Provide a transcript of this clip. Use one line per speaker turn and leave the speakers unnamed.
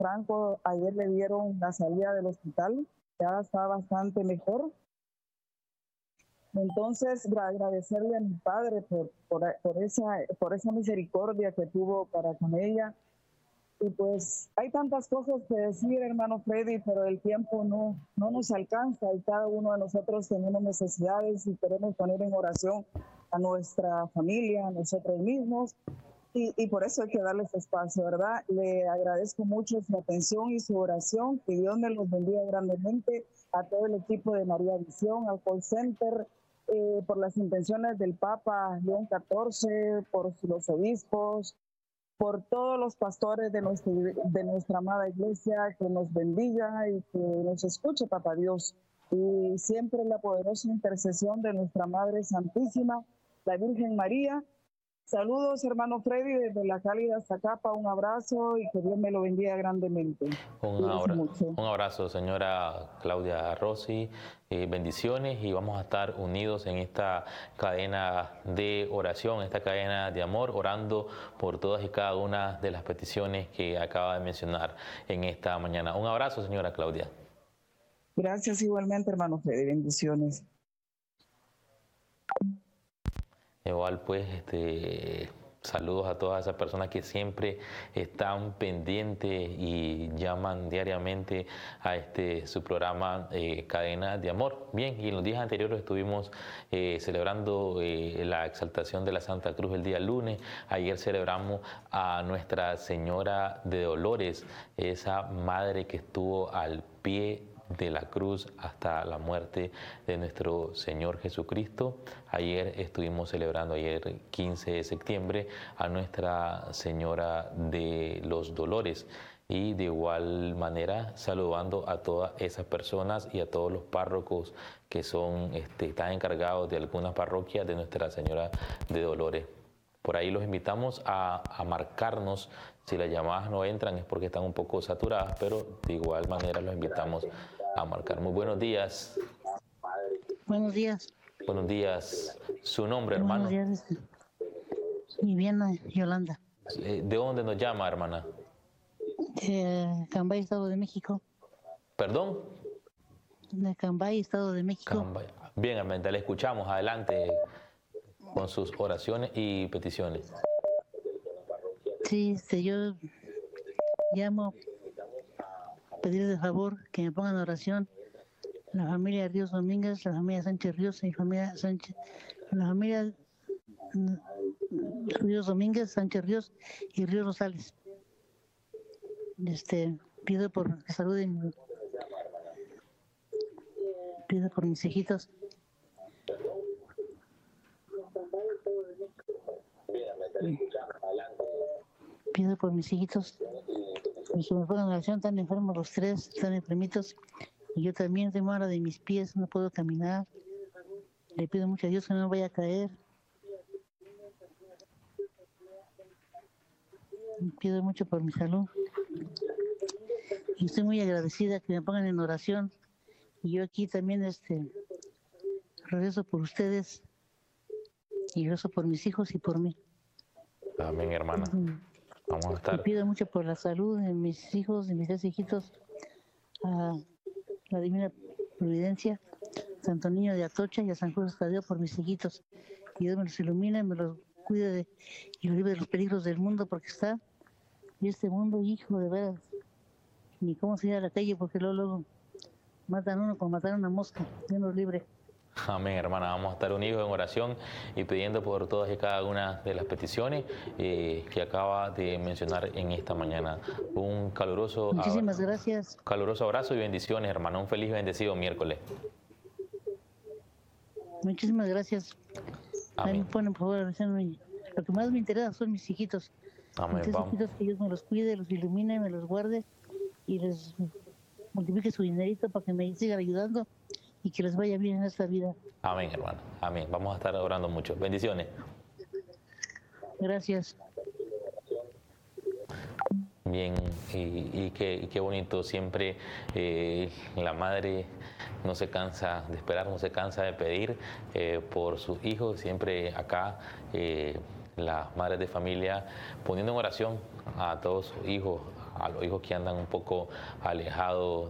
Franco ayer le dieron la salida del hospital, ya está bastante mejor. Entonces, agradecerle a mi padre por esa misericordia que tuvo para con ella. Y pues hay tantas cosas que decir, hermano Freddy, pero el tiempo no nos alcanza y cada uno de nosotros tenemos necesidades y queremos poner en oración a nuestra familia, a nosotros mismos. Y por eso hay que darles espacio, ¿verdad? Le agradezco mucho su atención y su oración. Que Dios me los bendiga grandemente a todo el equipo de María Visión, al call center, por las intenciones del Papa León XIV, por los obispos, por todos los pastores de nuestra amada iglesia, que nos bendiga y que nos escuche, Papá Dios. Y siempre la poderosa intercesión de nuestra Madre Santísima, la Virgen María. Saludos, hermano Freddy, desde la cálida Zacapa, un abrazo y que Dios me lo bendiga grandemente.
Un abrazo, señora Claudia Rossi, bendiciones, y vamos a estar unidos en esta cadena de oración, esta cadena de amor, orando por todas y cada una de las peticiones que acaba de mencionar en esta mañana. Un abrazo, señora Claudia.
Gracias igualmente, hermano Freddy, bendiciones.
Igual pues saludos a todas esas personas que siempre están pendientes y llaman diariamente a su programa Cadena de Amor. Bien, y en los días anteriores estuvimos celebrando la exaltación de la Santa Cruz el día lunes. Ayer celebramos a Nuestra Señora de Dolores, esa madre que estuvo al pie de la cruz hasta la muerte de nuestro Señor Jesucristo. Ayer estuvimos celebrando, ayer 15 de septiembre, a Nuestra Señora de los Dolores. Y de igual manera saludando a todas esas personas y a todos los párrocos que están encargados de algunas parroquias de Nuestra Señora de Dolores. Por ahí los invitamos a marcarnos. Si las llamadas no entran es porque están un poco saturadas, pero de igual manera los invitamos a marcar. Muy buenos días.
Buenos días.
Buenos días. ¿Su nombre, hermano?
Buenos días. Viviana Yolanda.
¿De dónde nos llama, hermana?
De Cambay, Estado de México.
¿Perdón?
De Cambay, Estado de México.
Cambay. Bien, hermana, le escuchamos. Adelante con sus oraciones y peticiones.
Sí, yo llamo a pedir de favor que me pongan en oración la familia Ríos Domínguez, la familia Sánchez Ríos y la familia Ríos Domínguez, Sánchez Ríos y Ríos Rosales. Pido por que saluden, pido por mis hijitos. Pido por mis hijitos y que me pongan en oración. Están enfermos los tres, están enfermitos, y yo también tengo mala de mis pies, no puedo caminar. Le pido mucho a Dios que no me vaya a caer. Pido mucho por mi salud y estoy muy agradecida que me pongan en oración. Y yo aquí también rezo por ustedes y rezo por mis hijos y por mí.
Amén, hermana. Vamos a estar.
Y pido mucho por la salud de mis hijos, de mis tres hijitos, a la Divina Providencia, Santo Niño de Atocha y a San José Tadeo por mis hijitos. Y Dios me los ilumine, me los cuide y los libre de los peligros del mundo, porque está y este mundo, hijo, de veras, ni cómo se ir a la calle, porque luego matan a uno como matar a una mosca. Dios nos libre.
Amén, hermana. Vamos a estar unidos en oración y pidiendo por todas y cada una de las peticiones que acaba de mencionar en esta mañana. Un
Muchísimas gracias.
Caluroso abrazo y bendiciones, hermana. Un feliz y bendecido miércoles.
Muchísimas gracias. Amén. Ahí me ponen, por favor, oración. Lo que más me interesa son mis hijitos.
Amén.
Mis hijitos, que Dios me los cuide, los ilumine, me los guarde y les multiplique su dinerito para que me sigan ayudando y que les vaya bien en esta vida.
Amén, hermano. Amén. Vamos a estar orando mucho. Bendiciones.
Gracias.
Bien, y qué bonito. Siempre la madre no se cansa de esperar, no se cansa de pedir por sus hijos. Siempre acá las madres de familia poniendo en oración a todos sus hijos, a los hijos que andan un poco alejados